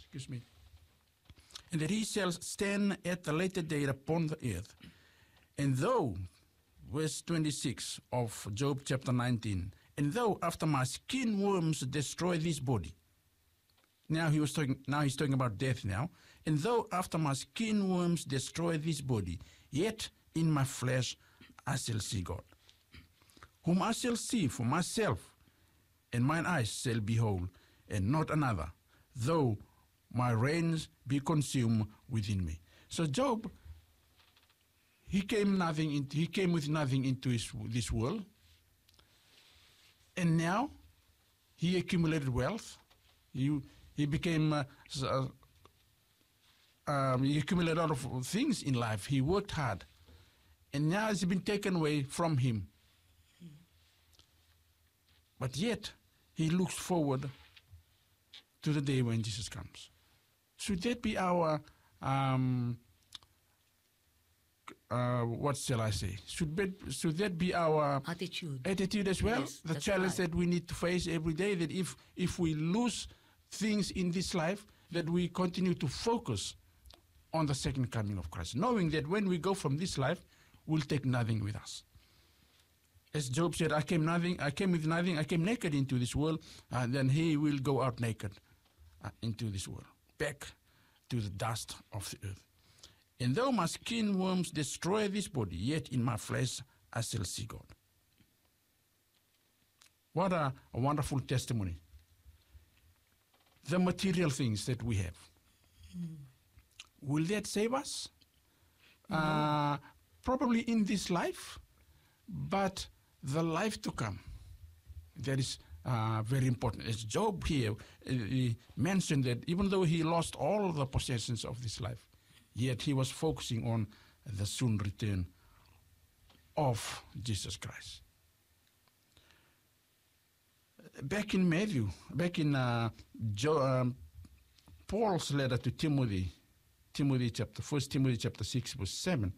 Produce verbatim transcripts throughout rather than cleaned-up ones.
excuse me, and that he shall stand at the later day upon the earth. And though, verse twenty-six of Job chapter nineteen, and though after my skin worms destroy this body, now he was talking, now he's talking about death now, and though after my skin worms destroy this body, yet in my flesh I shall see God, whom I shall see for myself, and mine eyes shall behold, and not another, though my reins be consumed within me. So Job, he came nothing. In, he came with nothing into his, this world, and now he accumulated wealth. He he became uh, uh, um, he accumulated a lot of things in life. He worked hard, and now it's been taken away from him. But yet he looks forward to the day when Jesus comes. Should that be our um, uh, what shall I say? Should be, should that be our attitude? Attitude as well. Yes, the challenge right. that we need to face every day. That if if we lose things in this life, that we continue to focus on the second coming of Christ, knowing that when we go from this life, we'll take nothing with us. As Job said, I came nothing. I came with nothing. I came naked into this world, and then he will go out naked uh, into this world, back to the dust of the earth. And though my skin worms destroy this body, yet in my flesh I shall see God. What a, a wonderful testimony. The material things that we have. Mm. Will that save us? Mm-hmm. Uh, probably in this life, but the life to come, that is uh, very important. As Job here uh, he mentioned that even though he lost all the possessions of this life, yet he was focusing on the soon return of Jesus Christ. Back in Matthew, back in uh, jo- um, Paul's letter to Timothy, Timothy chapter, First Timothy chapter six, verse seven,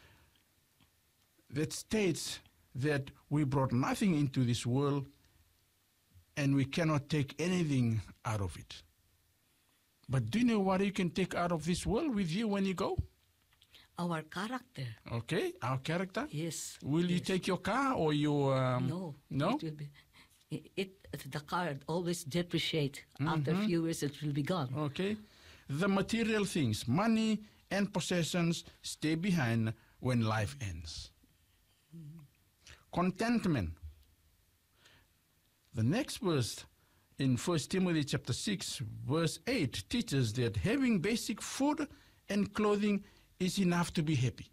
that states that we brought nothing into this world and we cannot take anything out of it. But do you know what you can take out of this world with you when you go? Our character. Okay, our character? Yes. Will you yes. take your car or your... Um, no. No? It will be, it, it, the car always depreciate. Mm-hmm. After a few years, it will be gone. Okay. The material things, money and possessions, stay behind when life ends. Mm-hmm. Contentment. The next verse in First Timothy chapter six, verse eight, teaches that having basic food and clothing is enough to be happy.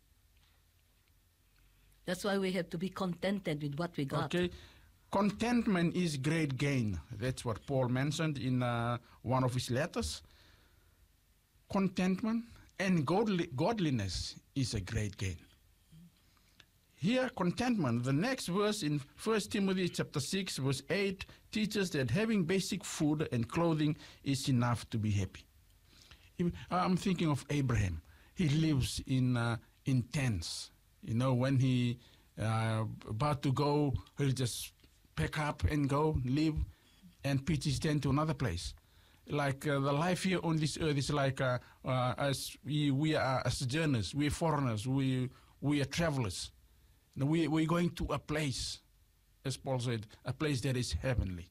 That's why we have to be contented with what we got. Okay. Contentment is great gain. That's what Paul mentioned in uh, one of his letters. Contentment and godly, godliness is a great gain. Here, contentment, the next verse in First Timothy chapter six, verse eight, teaches that having basic food and clothing is enough to be happy. I'm thinking of Abraham. He lives in uh, in tents. You know, when he uh, about to go, he'll just pack up and go, live, and pitch his tent to another place. Like uh, the life here on this earth is like uh, uh, as we we are sojourners, we are foreigners, we we are travelers. We, we're going to a place, as Paul said, a place that is heavenly.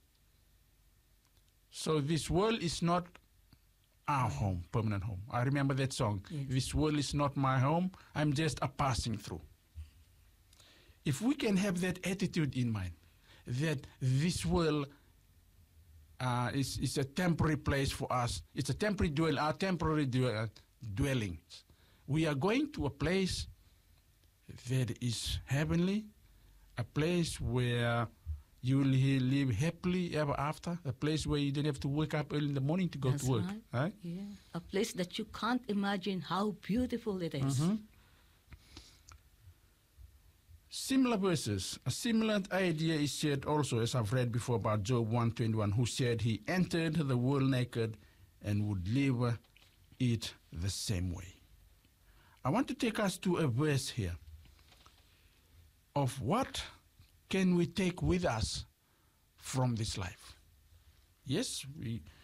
So this world is not our home, permanent home. I remember that song. Yes. This world is not my home. I'm just a passing through. If we can have that attitude in mind, that this world uh, is, is a temporary place for us. It's a temporary dwell, our temporary dwell, dwellings. We are going to a place that is heavenly, a place where you will live happily ever after, a place where you don't have to wake up early in the morning to go That's to work. Right. Right? Yeah. A place that you can't imagine how beautiful it is. Mm-hmm. Similar verses, a similar idea is shared also, as I've read before, about Job one twenty-one, who said he entered the world naked and would leave it the same way. I want to take us to a verse here of what can we take with us from this life. Yes, we